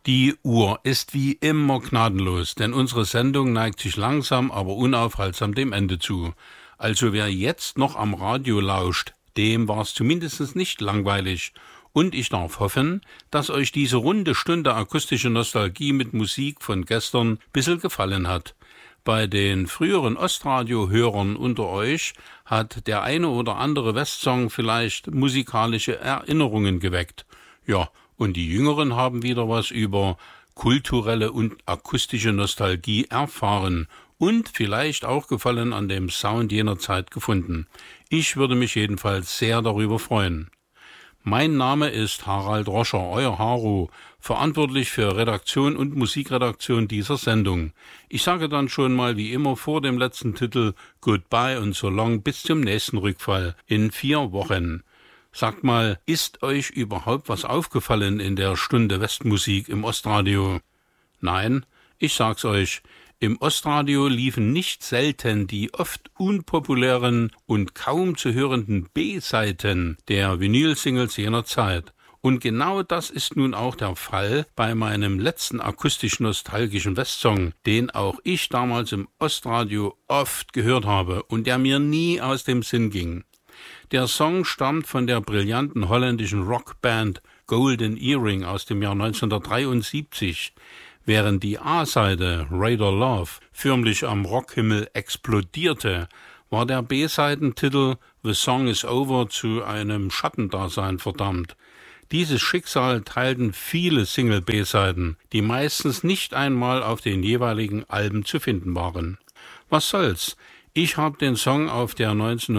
Die Uhr ist wie immer gnadenlos, denn unsere Sendung neigt sich langsam, aber unaufhaltsam dem Ende zu. Also wer jetzt noch am Radio lauscht, dem war es zumindest nicht langweilig. Und ich darf hoffen, dass euch diese runde Stunde akustische Nostalgie mit Musik von gestern ein bisschen gefallen hat. Bei den früheren Ostradio-Hörern unter euch hat der eine oder andere Westsong vielleicht musikalische Erinnerungen geweckt. Ja, und die Jüngeren haben wieder was über kulturelle und akustische Nostalgie erfahren und vielleicht auch Gefallen an dem Sound jener Zeit gefunden. Ich würde mich jedenfalls sehr darüber freuen. Mein Name ist Harald Roscher, euer Haro, verantwortlich für Redaktion und Musikredaktion dieser Sendung. Ich sage dann schon mal wie immer vor dem letzten Titel Goodbye und so long bis zum nächsten Rückfall in 4 Wochen. Sagt mal, ist euch überhaupt was aufgefallen in der Stunde Westmusik im Ostradio? Nein, ich sag's euch, im Ostradio liefen nicht selten die oft unpopulären und kaum zu hörenden B-Seiten der Vinyl-Singles jener Zeit. Und genau das ist nun auch der Fall bei meinem letzten akustisch-nostalgischen Westsong, den auch ich damals im Ostradio oft gehört habe und der mir nie aus dem Sinn ging. Der Song stammt von der brillanten holländischen Rockband Golden Earring aus dem Jahr 1973. Während die A-Seite Radar Love förmlich am Rockhimmel explodierte, war der B-Seitentitel The Song is Over zu einem Schattendasein verdammt. Dieses Schicksal teilten viele Single-B-Seiten, die meistens nicht einmal auf den jeweiligen Alben zu finden waren. Was soll's? Ich habe den Song auf der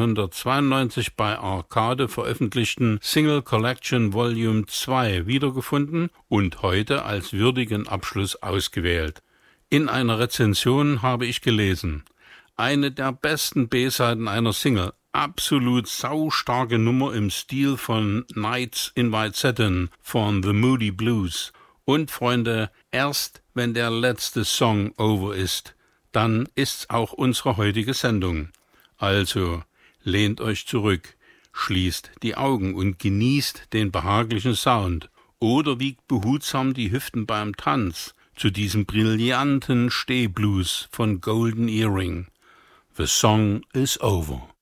1992 bei Arcade veröffentlichten Single Collection Volume 2 wiedergefunden und heute als würdigen Abschluss ausgewählt. In einer Rezension habe ich gelesen: eine der besten B-Seiten einer Single, absolut saustarke Nummer im Stil von Nights in White Satin von The Moody Blues. Und Freunde, erst wenn der letzte Song over ist, dann ist's auch unsere heutige Sendung. Also, lehnt euch zurück, schließt die Augen und genießt den behaglichen Sound oder wiegt behutsam die Hüften beim Tanz zu diesem brillanten Stehblues von Golden Earring. The Song is Over.